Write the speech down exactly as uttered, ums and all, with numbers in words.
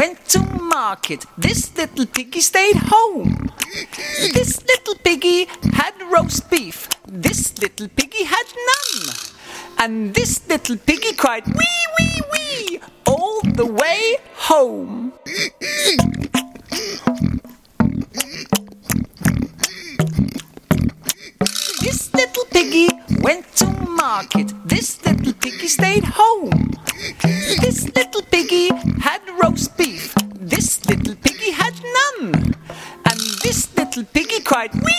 went to market. This little piggy stayed home. This little piggy had roast beef. This little piggy had none. And this little piggy cried wee, wee, wee all the way home. This little piggy went to market. This little piggy stayed home. This little piggy had roast beef. This little piggy had none. And this little piggy cried wee,